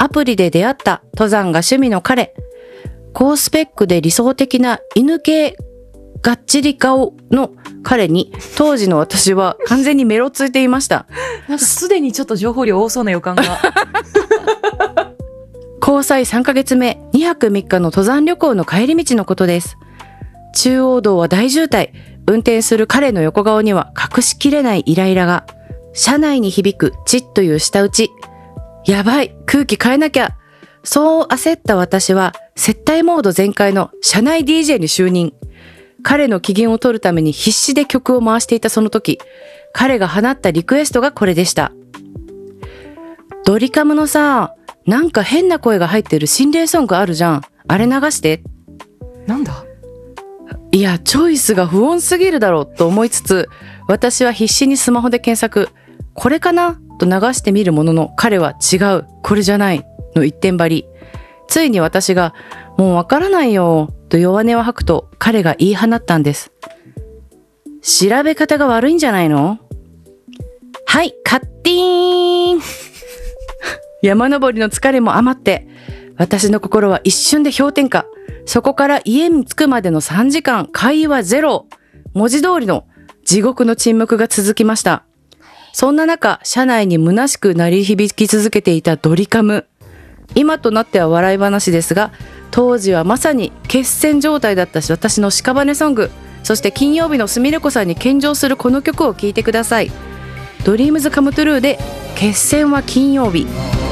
アプリで出会った登山が趣味の彼。高スペックで理想的な犬系がっちり顔の彼に当時の私は完全にメロついていました。 なんかすでにちょっと情報量多そうな予感が。 交際3ヶ月目、2泊3日の登山旅行の帰り道のことです。中央道は大渋滞。運転する彼の横顔には隠しきれないイライラが。車内に響くチッという舌打ち。やばい、空気変えなきゃ。そう焦った私は接待モード全開の車内 DJ に就任。彼の機嫌を取るために必死で曲を回していたその時、彼が放ったリクエストがこれでした。ドリカムのさ、なんか変な声が入ってる心霊ソングあるじゃん。あれ流して。 なんだ？ いや、チョイスが不穏すぎるだろうと思いつつ、私は必死にスマホで検索。これかなと流してみるものの、彼は違う、これじゃないの一点張り。ついに私が、もうわからないよと弱音を吐くと、彼が言い放ったんです。調べ方が悪いんじゃないの？はい、カッティーン。山登りの疲れも余って、私の心は一瞬で氷点下。そこから家に着くまでの3時間、会話ゼロ。文字通りの地獄の沈黙が続きました。そんな中、車内に虚しく鳴り響き続けていたドリカム。今となっては笑い話ですが、当時はまさに決戦状態だったし、私の屍ソング。そして金曜日のすみれこさんに献上するこの曲を聴いてください。ドリームズカムトゥルーで決戦は金曜日。